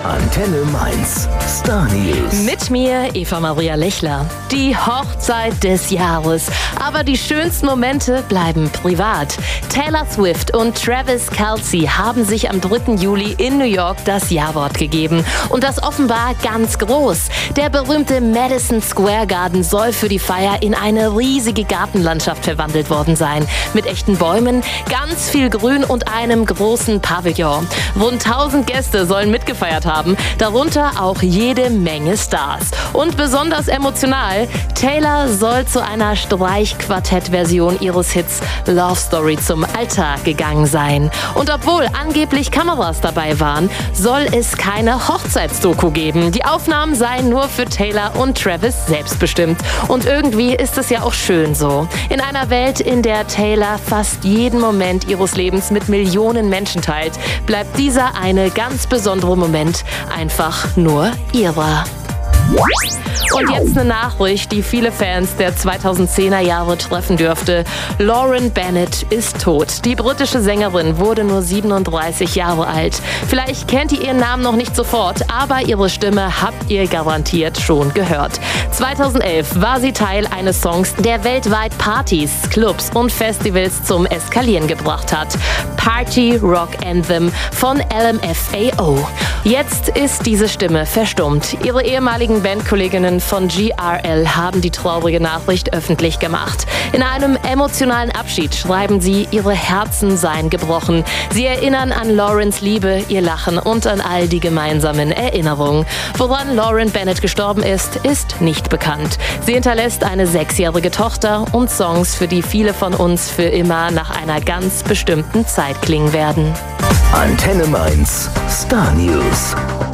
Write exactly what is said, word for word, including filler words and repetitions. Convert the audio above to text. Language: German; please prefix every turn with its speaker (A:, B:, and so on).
A: Antenne Mainz. Star News.
B: Mit mir, Eva Maria Lechler. Die Hochzeit des Jahres. Aber die schönsten Momente bleiben privat. Taylor Swift und Travis Kelce haben sich am dritten Juli in New York das Ja-Wort gegeben. Und das offenbar ganz groß. Der berühmte Madison Square Garden soll für die Feier in eine riesige Gartenlandschaft verwandelt worden sein. Mit echten Bäumen, ganz viel Grün und einem großen Pavillon. Rund tausend Gäste sollen mitgefeiert haben, darunter auch jede Menge Stars. Und besonders emotional, Taylor soll zu einer Streichquartett-Version ihres Hits Love Story zum Altar gegangen sein. Und obwohl angeblich Kameras dabei waren, soll es keine Hochzeitsdoku geben. Die Aufnahmen seien nur für Taylor und Travis selbst bestimmt. Und irgendwie ist es ja auch schön so. In einer Welt, in der Taylor fast jeden Moment ihres Lebens mit Millionen Menschen teilt, bleibt dieser eine ganz besondere Moment einfach nur ihrer. Und jetzt eine Nachricht, die viele Fans der zweitausendzehner Jahre treffen dürfte. Lauren Bennett ist tot. Die britische Sängerin wurde nur siebenunddreißig Jahre alt. Vielleicht kennt ihr ihren Namen noch nicht sofort, aber ihre Stimme habt ihr garantiert schon gehört. zweitausendelf war sie Teil eines Songs, der weltweit Partys, Clubs und Festivals zum Eskalieren gebracht hat. Party Rock Anthem von L M F A O. Jetzt ist diese Stimme verstummt. Ihre ehemaligen Bandkolleginnen von G R L haben die traurige Nachricht öffentlich gemacht. In einem emotionalen Abschied schreiben sie, ihre Herzen seien gebrochen. Sie erinnern an Laurens Liebe, ihr Lachen und an all die gemeinsamen Erinnerungen. Woran Lauren Bennett gestorben ist, ist nicht bekannt. Sie hinterlässt eine sechsjährige Tochter und Songs, für die viele von uns für immer nach einer ganz bestimmten Zeit klingen werden.
A: Antenne Mainz. Star News.